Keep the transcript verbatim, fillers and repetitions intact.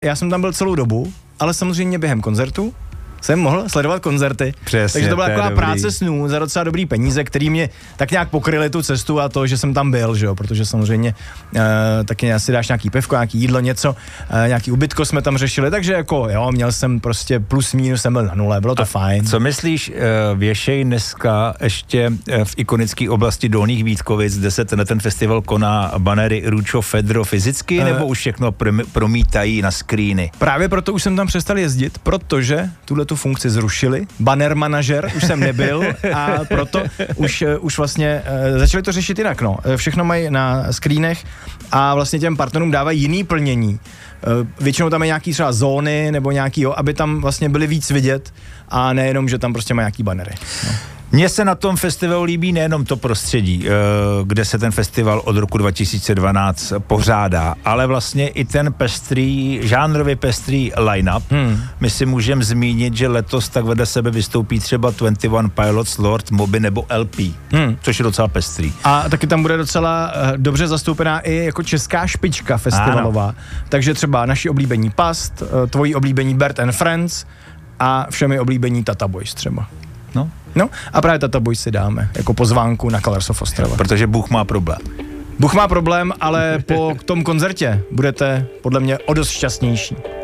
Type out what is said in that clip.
Já jsem tam byl celou dobu, ale samozřejmě během koncertu jsem mohl sledovat koncerty. Přesně, takže to byla to taková dobrý. práce snů za docela dobrý peníze, který mě tak nějak pokryly tu cestu a to, že jsem tam byl, že jo, protože samozřejmě uh, taky asi dáš nějaký pivko, nějaký jídlo, něco, uh, nějaký ubytko jsme tam řešili, takže jako jo, měl jsem prostě plus minus, jsem byl na nule, bylo to a fajn. Co myslíš, uh, věšej dneska ještě uh, v ikonické oblasti Dolních Vítkovic, kde se tenhle ten festival koná, banery Ručo Fedro fyzicky, uh, nebo už všechno prom- promítají na screeny? Právě proto už jsem tam přestal jezdit, protože tuhle tu funkci zrušili. Banner manažer už jsem nebyl a proto už, už vlastně uh, začali to řešit jinak, no. Všechno mají na screenech a vlastně těm partnerům dávají jiný plnění. Uh, většinou tam je nějaký třeba zóny nebo nějaký, jo, aby tam vlastně byly víc vidět a nejenom, že tam prostě mají nějaký bannery. No. Mně se na tom festivalu líbí nejenom to prostředí, kde se ten festival od roku dva tisíce dvanáct pořádá, ale vlastně i ten pestrý, žánrově pestrý line-up. Hmm. My si můžeme zmínit, že letos tak vedle sebe vystoupí třeba dvacet jedna Pilots, Lord, Moby nebo L P, hmm. což je docela pestrý. A taky tam bude docela uh, dobře zastoupená i jako česká špička festivalová. Ano. Takže třeba naši oblíbení Past, uh, tvoji oblíbení Bert and Friends a všemi oblíbení Tata Boys třeba. No. No a právě Tata Boys si dáme jako pozvánku na Colors of Ostrava. Protože Bůh má problém. Bůh má problém, ale po tom koncertě budete podle mě o dost šťastnější.